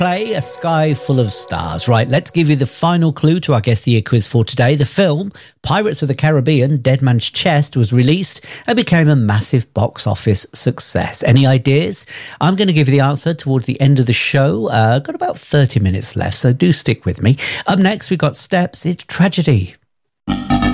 Play A Sky Full of Stars. Right, let's give you the final clue to our Guess the Year quiz for today. The film, Pirates of the Caribbean, Dead Man's Chest, was released and became a massive box office success. Any ideas? I'm going to give you the answer towards the end of the show. Got about 30 minutes left, so do stick with me. Up next, we've got Steps, It's Tragedy.